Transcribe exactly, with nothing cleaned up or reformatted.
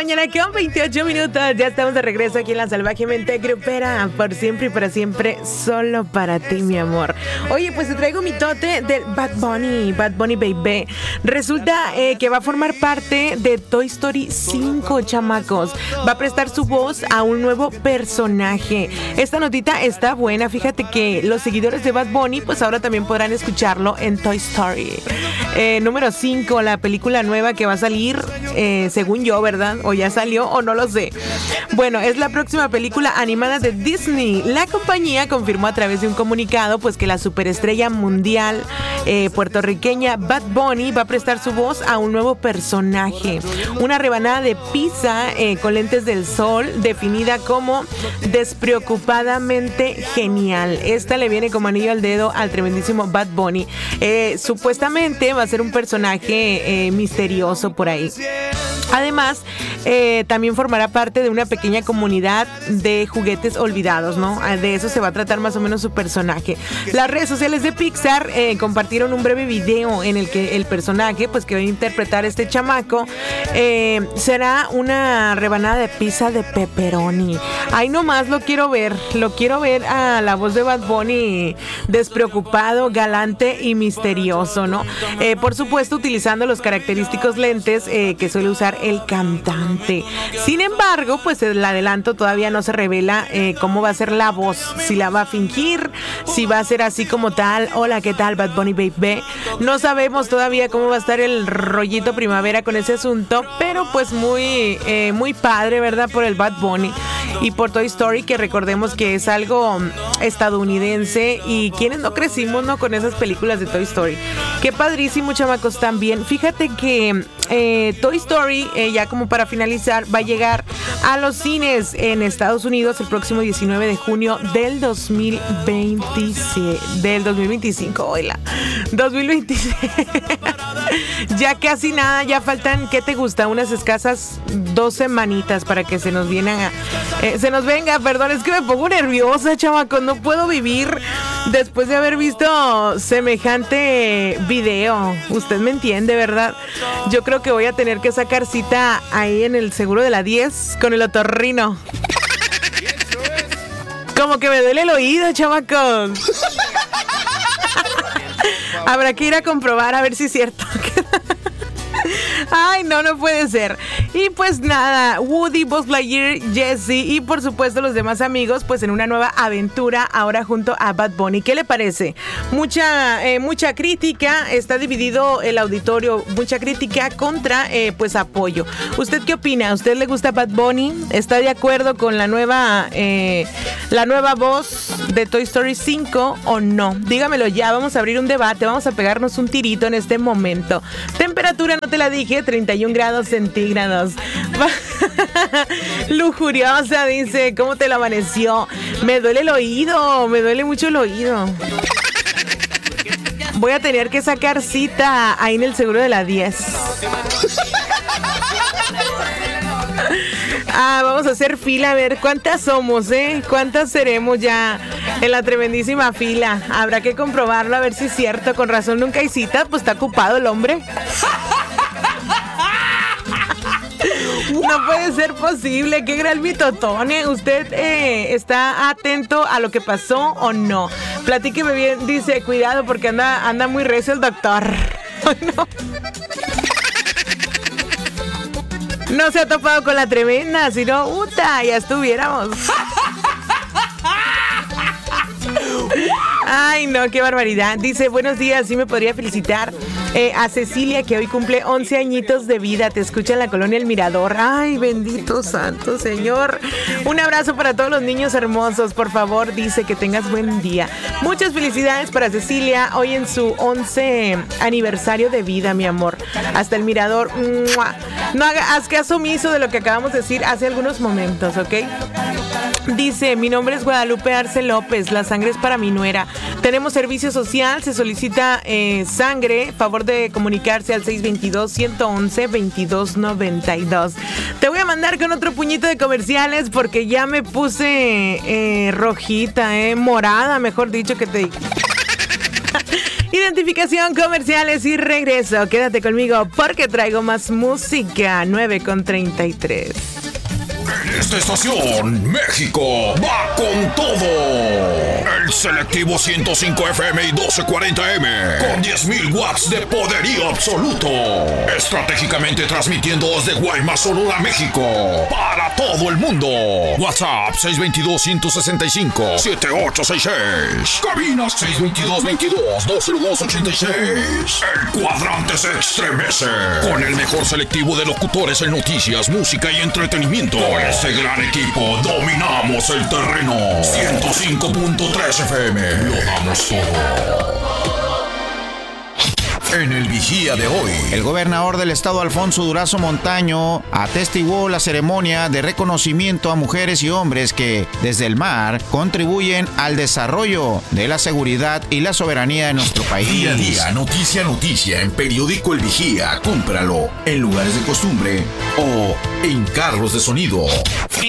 mañana con veintiocho minutos. Ya estamos de regreso aquí en la Salvajemente Grupera. Por siempre y para siempre, solo para ti, mi amor. Oye, pues te traigo mi tote de Bad Bunny, Bad Bunny Baby. Resulta eh, que va a formar parte de Toy Story cinco, chamacos. Va a prestar su voz a un nuevo personaje. Esta notita está buena. Fíjate que los seguidores de Bad Bunny, pues ahora también podrán escucharlo en Toy Story. Eh, número cinco, la película nueva que va a salir, eh, según yo, ¿verdad? O ya salió o no lo sé. Bueno, es la próxima película animada de Disney. La compañía confirmó a través de un comunicado pues que la superestrella mundial eh, puertorriqueña Bad Bunny va a prestar su voz a un nuevo personaje. Una rebanada de pizza eh, con lentes del sol, definida como despreocupadamente genial. Esta le viene como anillo al dedo al tremendísimo Bad Bunny. Eh, supuestamente va a ser un personaje eh, misterioso por ahí. Además, eh, también formará parte de una pequeña comunidad de juguetes olvidados, ¿no? De eso se va a tratar más o menos su personaje. Las redes sociales de Pixar eh, compartieron un breve video en el que el personaje, pues que va a interpretar este chamaco, eh, será una rebanada de pizza de pepperoni. Ahí nomás lo quiero ver, lo quiero ver a la voz de Bad Bunny despreocupado, galante y misterioso, ¿no? Eh, por supuesto, utilizando los característicos lentes eh, que suele usar el cantante. Sin embargo, pues el adelanto todavía no se revela eh, cómo va a ser la voz, si la va a fingir, si va a ser así como tal. Hola, ¿qué tal, Bad Bunny Baby? No sabemos todavía cómo va a estar el rollito primavera con ese asunto, pero pues muy, eh, muy padre, ¿verdad? Por el Bad Bunny y por Toy Story, que recordemos que es algo estadounidense y quienes no crecimos, ¿no? Con esas películas de Toy Story. Qué padrísimo, chamacos, también. Fíjate que eh, Toy Story, eh, ya como para finalizar, va a llegar a los cines en Estados Unidos el próximo diecinueve de junio del dos mil veintisiete, del dos mil veinticinco, oíla, dos mil veintiséis. Ya casi nada, ya faltan, ¿qué te gusta? Unas escasas dos semanitas para que se nos vienen a, eh, se nos venga, perdón, es que me pongo nerviosa, chamacos, no puedo vivir después de haber visto semejante video. Usted me entiende, ¿verdad? Yo creo que voy a tener que sacar cita ahí en el seguro de la diez con el otorrino. Como que me duele el oído, chamacos. Habrá que ir a comprobar a ver si es cierto. Ay, no, no puede ser. Y pues nada, Woody, Buzz Lightyear, Jesse y por supuesto los demás amigos, pues en una nueva aventura ahora junto a Bad Bunny. ¿Qué le parece? Mucha, eh, mucha crítica, está dividido el auditorio, mucha crítica contra eh, pues apoyo. ¿Usted qué opina? ¿A usted le gusta Bad Bunny? ¿Está de acuerdo con la nueva, eh, la nueva voz de Toy Story cinco o no? Dígamelo ya, vamos a abrir un debate, vamos a pegarnos un tirito en este momento. Temperatura, no te la dije, treinta y un grados centígrados. Lujuriosa, dice, ¿cómo te la amaneció? Me duele el oído, me duele mucho el oído. Voy a tener que sacar cita ahí en el seguro de la diez. Ah, vamos a hacer fila, a ver cuántas somos, ¿eh? ¿Cuántas seremos ya en la tremendísima fila? Habrá que comprobarlo, a ver si es cierto. Con razón nunca hay cita, pues está ocupado el hombre. No puede ser posible, qué gran mitotone. ¿Usted eh, está atento a lo que pasó o no? Platíqueme bien, dice, cuidado porque anda, anda muy recio el doctor. No. No se ha topado con la tremenda, si no, ¡uta! Ya estuviéramos. Ay, no, qué barbaridad. Dice, buenos días, sí me podría felicitar eh, a Cecilia, que hoy cumple once añitos de vida. Te escucha en la colonia El Mirador. Ay, bendito santo Señor. Un abrazo para todos los niños hermosos, por favor. Dice que tengas buen día. Muchas felicidades para Cecilia, hoy en su once aniversario de vida, mi amor. Hasta El Mirador. ¡Mua! No hagas caso omiso de lo que acabamos de decir hace algunos momentos, ¿ok? Dice, mi nombre es Guadalupe Arce López, la sangre es para mi nuera. Tenemos servicio social, se solicita eh, sangre, favor de comunicarse al seis dos dos, uno uno uno, veintidós noventa y dos. Te voy a mandar con otro puñito de comerciales porque ya me puse eh, rojita, eh, morada, mejor dicho que te digo. Identificación, comerciales y regreso. Quédate conmigo porque traigo más música. nueve con treinta y tres. En esta estación, México va con todo. El selectivo ciento cinco F M y doce cuarenta M con diez mil watts de poderío absoluto. Estratégicamente transmitiendo desde Guaymas, Sonora, México para todo el mundo. WhatsApp seis dos dos, uno seis cinco, siete ocho seis seis. Cabina seis dos dos, veintidós, dos cero dos, ochenta y seis. El cuadrante se estremece con el mejor selectivo de locutores en noticias, música y entretenimiento. Con este gran equipo dominamos el terreno. ciento cinco punto tres F M. Lo damos todo. En el Vigía de hoy, el gobernador del estado, Alfonso Durazo Montaño, atestiguó la ceremonia de reconocimiento a mujeres y hombres que, desde el mar, contribuyen al desarrollo de la seguridad y la soberanía de nuestro país. Día a día, noticia a noticia, en Periódico El Vigía. Cómpralo en lugares de costumbre o en carros de sonido.